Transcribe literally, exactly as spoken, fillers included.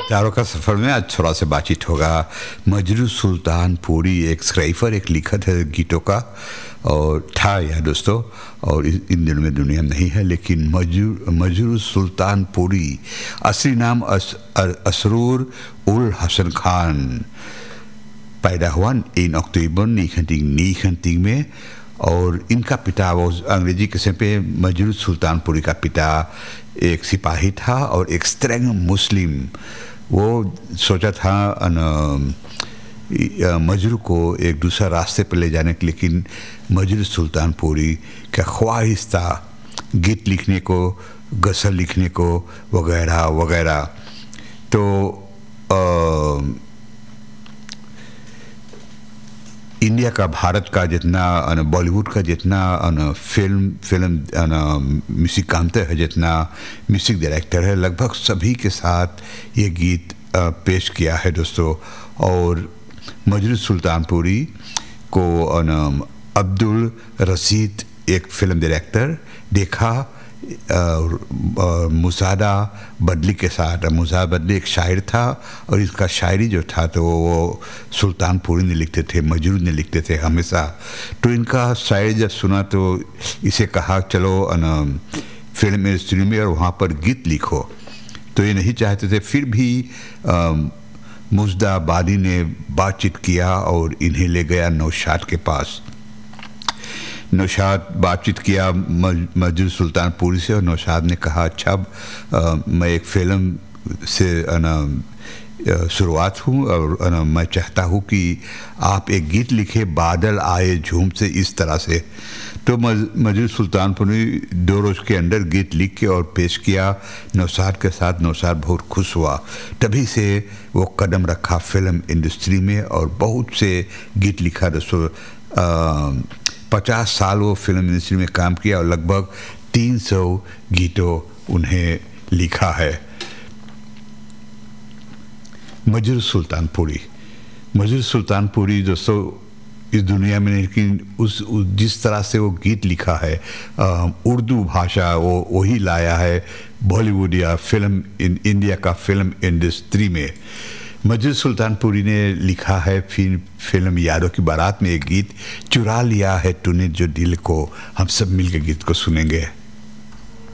तारों का सफ़र में आज थोड़ा से बातचीत होगा। मजरू सुल्तानपुरी एक स्क्राइफर, एक लिखत है गीतों का, और था यह दोस्तों, और इन दिनों में दुनिया में नहीं है। लेकिन मजरू मजरू सुल्तानपुरी असली नाम अस, असरूर उल हसन खान पैदा हुआ इन अक्टूबर नाइनटीन में, और इनका पिता वो अंग्रेजी किस्म पे मजरू सुल्तानपुरी का पिता एक सिपाही था और एक स्ट्रेंग मुस्लिम। वो सोचा था मजरू को एक दूसरा रास्ते पर ले जाने के, लेकिन मजरू सुल्तानपुरी का ख्वाहिश था गीत लिखने को, गज़ल लिखने को, वगैरह वगैरह। तो आ, इंडिया का, भारत का जितना, बॉलीवुड का जितना फिल्म फिल्म म्यूज़िक कामते है, जितना म्यूज़िक डायरेक्टर है, लगभग सभी के साथ ये गीत पेश किया है दोस्तों। और मजरू सुल्तानपुरी को अब्दुल रशीद एक फिल्म डायरेक्टर देखा मुसादा बदली के साथ। मुसादा बदली एक शायर था, और इसका शायरी जो था तो वो सुल्तानपुरी ने लिखते थे, मजरू ने लिखते थे हमेशा। तो इनका शायरी जब सुना तो इसे कहा चलो फिल्म इंडस्ट्री में और वहाँ पर गीत लिखो। तो ये नहीं चाहते थे, फिर भी मुजदाबादी ने बातचीत किया और इन्हें ले गया नौशाद के पास। नौशाद बातचीत किया मजरू सुल्तानपुरी से, और नौशाद ने कहा अच्छा आ, मैं एक फ़िल्म से शुरुआत हूँ, और आ, मैं चाहता हूँ कि आप एक गीत लिखे, बादल आए झूम से, इस तरह से। तो मजरू सुल्तानपुरी दो रोज़ के अंदर गीत लिख के और पेश किया नौशाद के साथ। नौशाद बहुत खुश हुआ, तभी से वो कदम रखा फिल्म इंडस्ट्री में और बहुत से गीत लिखा। दोस्तों पचास साल वो फिल्म इंडस्ट्री में काम किया और लगभग तीन सौ गीतों उन्हें लिखा है। मजरू सुल्तानपुरी मजरू सुल्तानपुरी दोस्तों इस दुनिया में, लेकिन उस, उस जिस तरह से वो गीत लिखा है, उर्दू भाषा वो वही लाया है बॉलीवुड या फिल्म इन इंडिया का फिल्म इंडस्ट्री में। मजरू सुल्तानपुरी ने लिखा है फिर फिल्म यादों की बारात में एक गीत, चुरा लिया है तूने जो दिल को। हम सब मिलकर गीत को सुनेंगे।